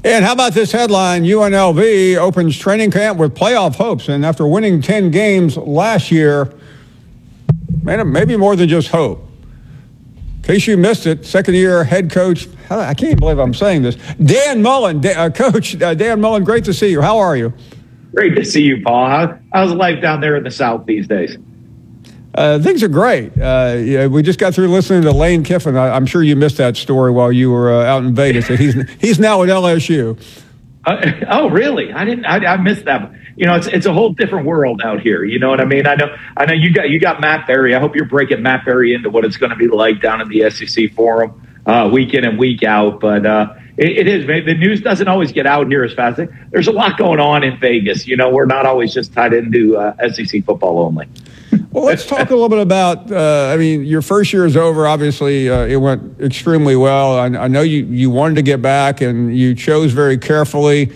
And how about this headline? UNLV opens training camp with playoff hopes. And after winning 10 games last year, maybe more than just hope. In case you missed it, second-year head coach, I can't believe I'm saying this, Dan Mullen. Coach Dan Mullen, great to see you. How are you? Great to see you, Paul. How's life down there in the South these days? Things are great. We just got through listening to Lane Kiffin. I'm sure you missed that story while you were out in Vegas. He's now at LSU. Oh, really? I missed that. You know, it's a whole different world out here. You know what I mean? I know you got Matt Berry. I hope you're breaking Matt Berry into what it's going to be like down in the SEC Forum week in and week out. But it is. The news doesn't always get out here as fast. There's a lot going on in Vegas. You know, we're not always just tied into SEC football only. Well, let's talk a little bit about, your first year is over. Obviously, it went extremely well. I know you wanted to get back, and you chose very carefully.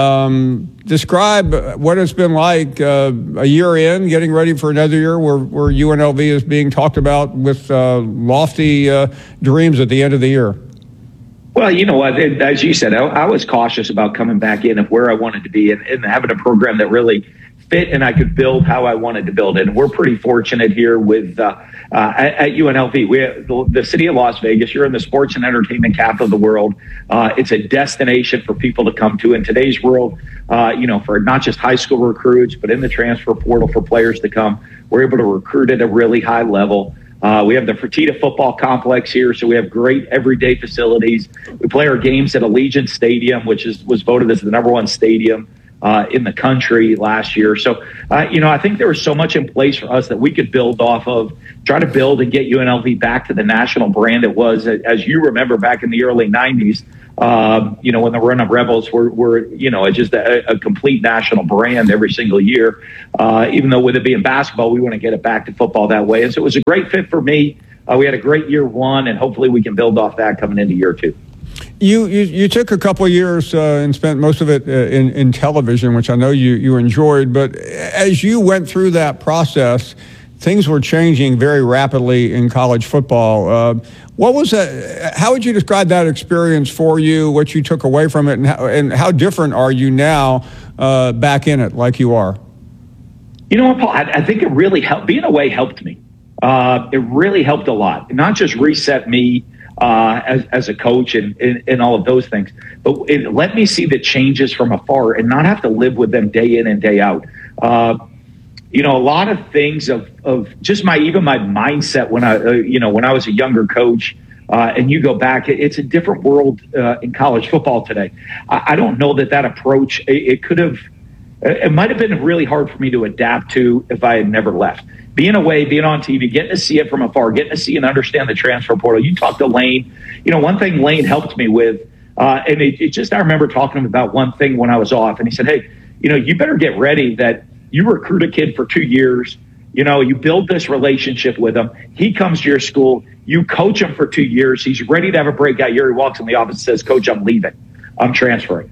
Describe what it's been like a year in, getting ready for another year where UNLV is being talked about with lofty dreams at the end of the year. Well, you know what, as you said, I was cautious about coming back in of where I wanted to be and having a program that really fit and I could build how I wanted to build it. And we're pretty fortunate here with at UNLV. We have the city of Las Vegas. You're in the sports and entertainment capital of the world. It's a destination for people to come to in today's world. For not just high school recruits, but in the transfer portal for players to come. We're able to recruit at a really high level. We have the Fertitta football complex here, so we have great everyday facilities. We play our games at Allegiant Stadium, which was voted as the #1 stadium in the country last year. So, I think there was so much in place for us that we could build off of, try to build and get UNLV back to the national brand it was, as you remember, back in the early 90s, when the Run of Rebels were just a complete national brand every single year. Even though with it being basketball, we want to get it back to football that way. And so it was a great fit for me. We had a great year one, and hopefully we can build off that coming into year two. You took a couple of years and spent most of it in television, which I know you enjoyed. But as you went through that process, things were changing very rapidly in college football. What was that? How would you describe that experience for you? What you took away from it, and how different are you now back in it, like you are? You know what, Paul? I think it really helped. Being away helped me. It really helped a lot. Not just reset me as a coach and all of those things, but it let me see the changes from afar and not have to live with them day in and day out. A lot of things of just my mindset when I was a younger coach, and you go back, it's a different world in college football today. I don't know that approach, it might have been really hard for me to adapt to if I had never left. Being away, being on TV, getting to see it from afar, getting to see and understand the transfer portal. You talk to Lane. One thing Lane helped me with, and I remember talking to him about one thing when I was off, and he said, hey, you better get ready that you recruit a kid for 2 years. You build this relationship with him. He comes to your school. You coach him for 2 years. He's ready to have a breakout year. He walks in the office and says, Coach, I'm leaving. I'm transferring.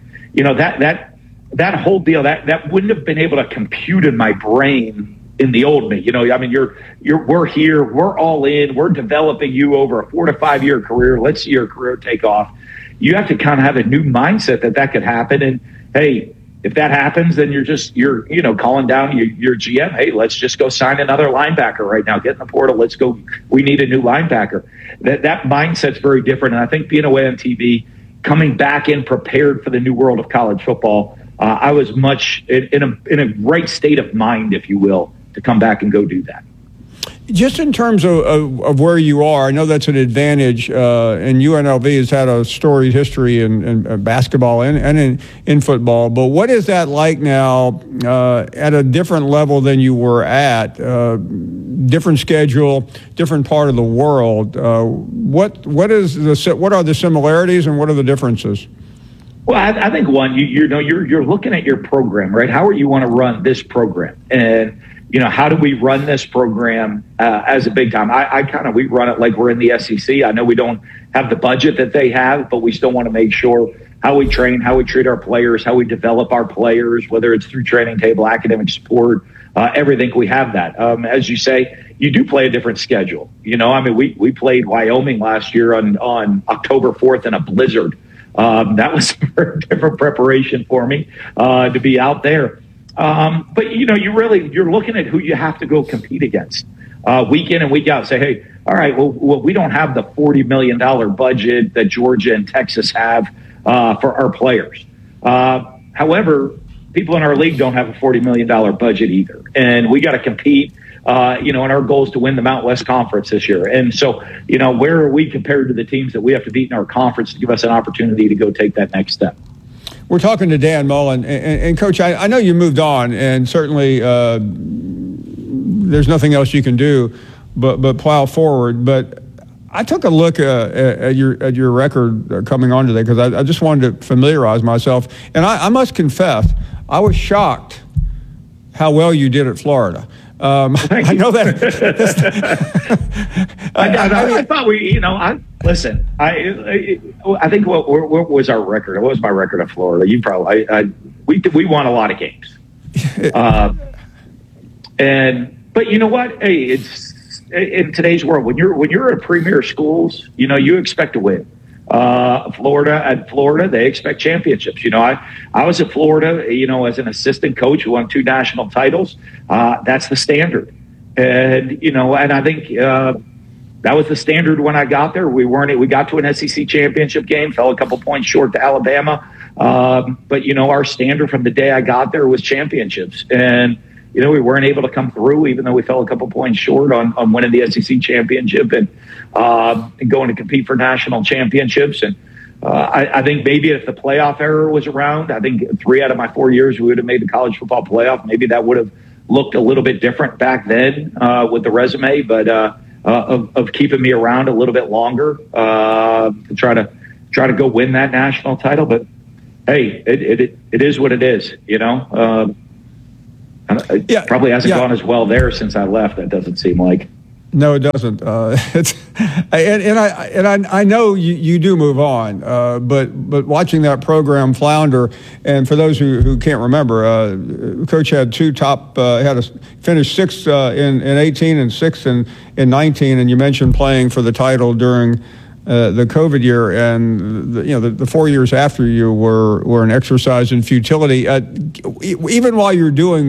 That whole deal, that wouldn't have been able to compute in my brain in the old me. We're here. We're all in. We're developing you over a 4 to 5 year career. Let's see your career take off. You have to kind of have a new mindset that could happen. And, hey, if that happens, then you're calling down your GM. Hey, let's just go sign another linebacker right now. Get in the portal. Let's go. We need a new linebacker. That mindset's very different. And I think being away on TV, coming back in prepared for the new world of college football, I was much in a right state of mind, if you will, to come back and go do that. Just in terms of where you are, I know that's an advantage, and UNLV has had a storied history in basketball and in football. But what is that like now at a different level than you were at? Different schedule, different part of the world. What are the similarities and what are the differences? Well, I think one, you're looking at your program, right? How you want to run this program, and how do we run this program as a big time? We run it like we're in the SEC. I know we don't have the budget that they have, but we still want to make sure how we train, how we treat our players, how we develop our players, whether it's through training table, academic support, everything. We have that. As you say, you do play a different schedule. We played Wyoming last year on October 4th in a blizzard. That was a different preparation for me to be out there. But you're looking at who you have to go compete against week in and week out. Say, hey, all right, well, we don't have the $40 million budget that Georgia and Texas have for our players. However, people in our league don't have a $40 million budget either, and we got to compete. And our goal is to win the Mountain West Conference this year. And so, where are we compared to the teams that we have to beat in our conference to give us an opportunity to go take that next step? We're talking to Dan Mullen. And Coach, I know you moved on, and certainly there's nothing else you can do but plow forward. But I took a look at your record coming on today because I just wanted to familiarize myself. And I must confess, I was shocked how well you did at Florida. I know that. I thought listen. I think what was our record? What was my record at Florida? You probably. We won a lot of games. But you know what? Hey, it's in today's world when you're at premier schools, you expect to win. Florida, they expect championships. I was at Florida, as an assistant coach who won 2 national titles. That's the standard. And, and I think that was the standard when I got there. We got to an SEC championship game, fell a couple points short to Alabama. But, our standard from the day I got there was championships. And, we weren't able to come through, even though we fell a couple points short on winning the SEC championship and going to compete for national championships. And I think maybe if the playoff era was around, I think 3 out of my 4 years we would have made the college football playoff. Maybe that would have looked a little bit different back then with the resume, but of keeping me around a little bit longer to try to go win that national title. But hey, it is what it is, It probably hasn't gone as well there since I left. That doesn't seem like. No, it doesn't. I know you do move on, but watching that program flounder, and for those who can't remember, Coach had 2 top, finished 6th in 18 and 6th in 19, and you mentioned playing for the title during the COVID year, and the 4 years after you were an exercise in futility. Even while you're doing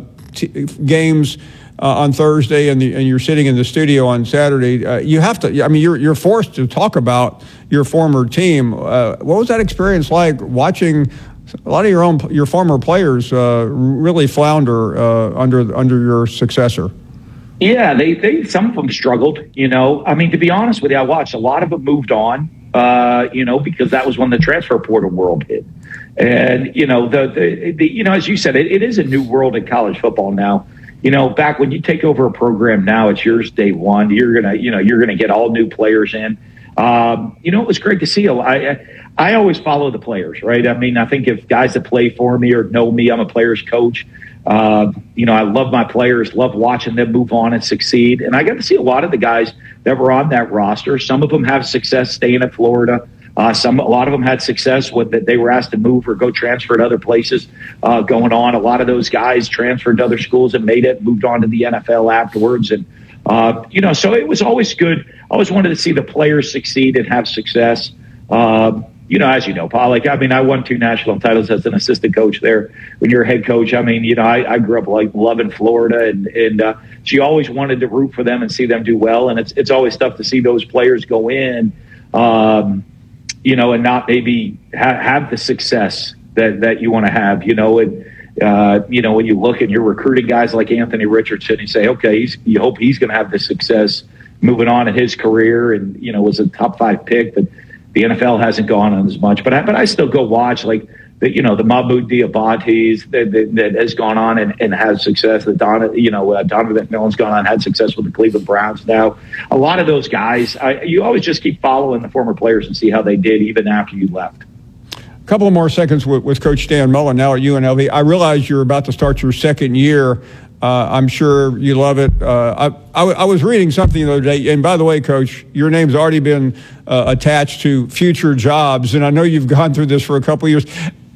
games on Thursday and you're sitting in the studio on Saturday, you have to. I mean, you're forced to talk about your former team. What was that experience like watching a lot of your former players really flounder under your successor? Yeah, they some of them struggled. I mean, to be honest with you, I watched a lot of them moved on. Because that was when the transfer portal world hit, and as you said, it is a new world in college football now. Back when you take over a program now, it's yours day one. You're gonna get all new players in. It was great to see. I always follow the players, right? I mean, I think if guys that play for me or know me, I'm a player's coach. I love my players, love watching them move on and succeed. And I got to see a lot of the guys that were on that roster. Some of them have success staying at Florida. A lot of them had success with that they were asked to move or go transfer to other places going on. A lot of those guys transferred to other schools and made it, moved on to the NFL afterwards. And, so it was always good. I always wanted to see the players succeed and have success. As you know, Paul, I won 2 national titles as an assistant coach there. When you're a head coach, I grew up loving Florida, and so you always wanted to root for them and see them do well. And it's always tough to see those players go in, and not maybe have the success that you want to have. When you look and you're recruiting guys like Anthony Richardson, you say, okay, you hope he's going to have the success moving on in his career, and was a top 5 pick, but the NFL hasn't gone on as much, but I still go watch the Mahmoud Diabates that has gone on and has success. Donovan McMillan's gone on and had success with the Cleveland Browns. Now, a lot of those guys, you always just keep following the former players and see how they did even after you left. A couple of more seconds with Coach Dan Mullen now at UNLV. I realize you're about to start your 2nd year. I'm sure you love it. I was reading something the other day, and by the way, Coach, your name's already been attached to future jobs, and I know you've gone through this for a couple of years.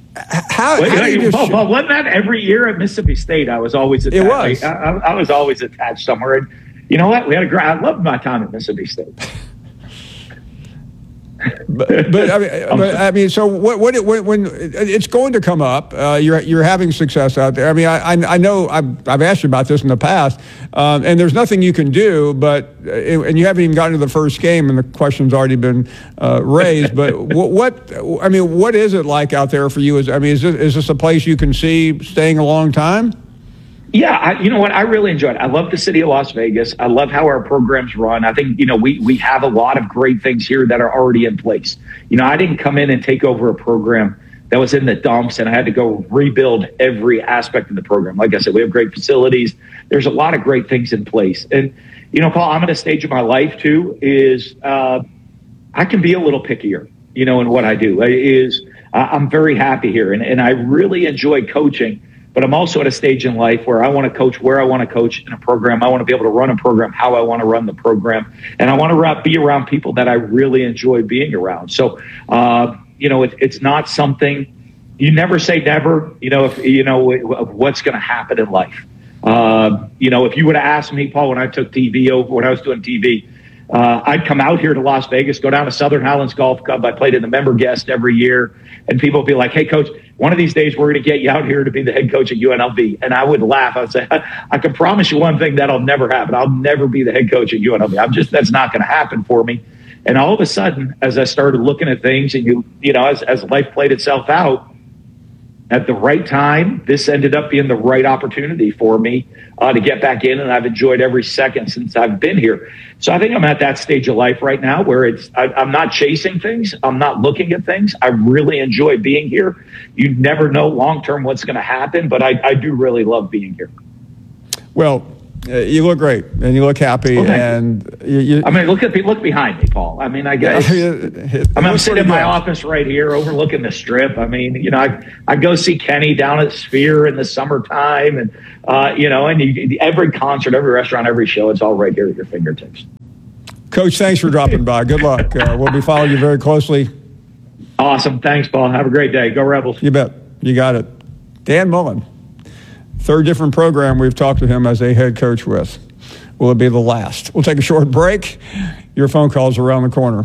Wasn't that every year at Mississippi State? I was always attached. It was. I was always attached somewhere. And you know what? I loved my time at Mississippi State. I mean, so when it's going to come up, you're having success out there. I mean, I know I've asked you about this in the past, and there's nothing you can do, and you haven't even gotten to the first game, and the question's already been raised. But what is it like out there for you? Is this a place you can see staying a long time? Yeah, you know what? I really enjoy it. I love the city of Las Vegas. I love how our programs run. I think, we have a lot of great things here that are already in place. I didn't come in and take over a program that was in the dumps, and I had to go rebuild every aspect of the program. Like I said, we have great facilities. There's a lot of great things in place. And, Paul, I'm at a stage of my life, too, is I can be a little pickier, in what I do. I'm very happy here, and I really enjoy coaching. But I'm also at a stage in life where I want to coach where I want to coach in a program. I want to be able to run a program how I want to run the program. And I want to be around people that I really enjoy being around. So, it's not something you never say never, of what's going to happen in life. If you would have asked me, Paul, when I took TV over, when I was doing TV, I'd come out here to Las Vegas, go down to Southern Highlands Golf Club. I played in the member guest every year. And people would be like, hey, coach, one of these days we're going to get you out here to be the head coach at UNLV. And I would laugh. I would say, I can promise you one thing, that'll never happen. I'll never be the head coach at UNLV. That's not going to happen for me. And all of a sudden, as I started looking at things and as life played itself out, at the right time, this ended up being the right opportunity for me to get back in, and I've enjoyed every second since I've been here. So I think I'm at that stage of life right now where I'm not chasing things. I'm not looking at things. I really enjoy being here. You never know long-term what's going to happen, but I do really love being here. Well, you look great, and you look happy, and look behind me, Paul. I mean, I guess I'm sitting in my office right here, overlooking the Strip. I mean, I go see Kenny down at Sphere in the summertime, and every concert, every restaurant, every show, it's all right here at your fingertips. Coach, thanks for dropping by. Good luck. We'll be following you very closely. Awesome, thanks, Paul. Have a great day. Go Rebels. You bet. You got it. Dan Mullen. Third different program we've talked to him as a head coach with. Will it be the last? We'll take a short break. Your phone calls around the corner.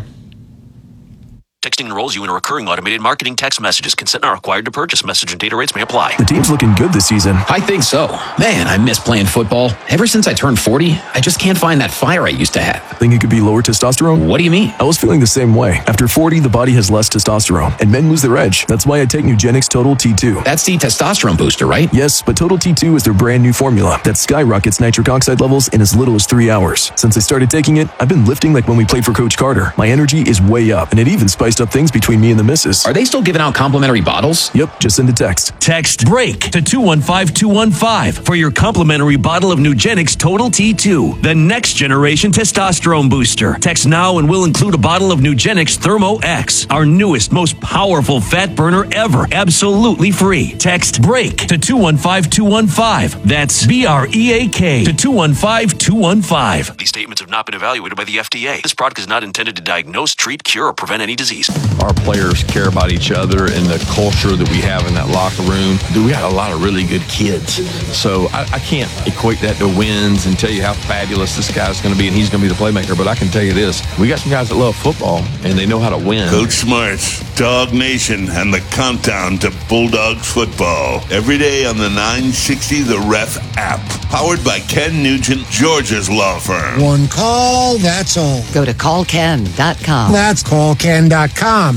Texting enrolls you in a recurring automated marketing text messages. Consent not required to purchase. Message and data rates may apply. The team's looking good this season. I think so. Man, I miss playing football. Ever since I turned 40, I just can't find that fire I used to have. Think it could be lower testosterone? What do you mean? I was feeling the same way. After 40, the body has less testosterone, and men lose their edge. That's why I take Nugenix Total T2. That's the testosterone booster, right? Yes, but Total T2 is their brand new formula that skyrockets nitric oxide levels in as little as 3 hours. Since I started taking it, I've been lifting like when we played for Coach Carter. My energy is way up, and it even spiced up things between me and the missus. Are they still giving out complimentary bottles? Yep, just send a text. Text BREAK to 215-215 for your complimentary bottle of Nugenix Total T2, the next generation testosterone booster. Text now and we'll include a bottle of Nugenix Thermo X, our newest, most powerful fat burner ever, absolutely free. Text BREAK to 215-215. That's BREAK to 215-215. These statements have not been evaluated by the FDA. This product is not intended to diagnose, treat, cure, or prevent any disease. Our players care about each other and the culture that we have in that locker room. We got a lot of really good kids. So I can't equate that to wins and tell you how fabulous this guy's going to be and he's going to be the playmaker. But I can tell you this. We got some guys that love football and they know how to win. Coach Smarts, Dog Nation, and the countdown to Bulldogs football. Every day on the 960 The Ref app. Powered by Ken Nugent, Georgia's law firm. One call, that's all. Go to callken.com. That's callken.com.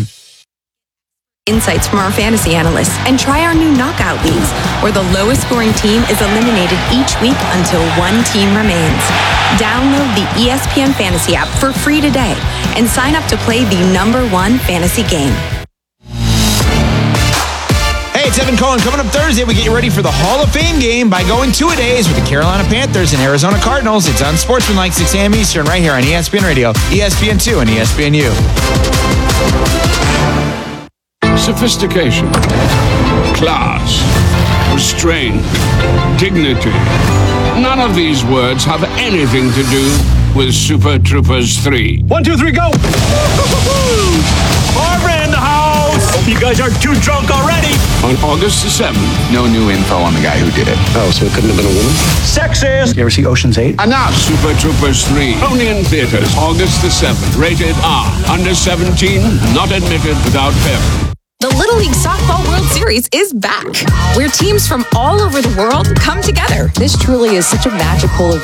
Insights from our fantasy analysts and try our new knockout leagues, where the lowest scoring team is eliminated each week until one team remains. Download the ESPN Fantasy app for free today and sign up to play the #1 fantasy game. Hey, it's Evan Cohen. Coming up Thursday, we get you ready for the Hall of Fame game by going 2-a-days with the Carolina Panthers and Arizona Cardinals. It's on Sportsmanlike 6 a.m. Eastern right here on ESPN Radio, ESPN2, and ESPNU. Sophistication, class, restraint, dignity. None of these words have anything to do with Super Troopers 3. 1, 2, 3, go! Barbara in the house! You guys are too drunk already! on August the 7th. No new info on the guy who did it. Oh, so it couldn't have been a woman? Sexist! You ever see Ocean's 8? Enough! Super Troopers 3, only in theaters, August the 7th. Rated R. Under 17, not admitted without parent. The Little League Softball World Series is back, where teams from all over the world come together. This truly is such a magical event.